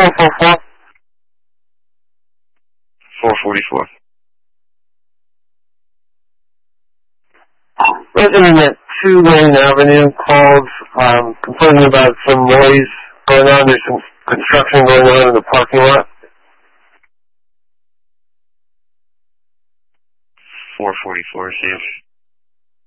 444. 444. Resident at 2 Lane Avenue called complaining about some noise going on. There's some construction going on in the parking lot. 444, see.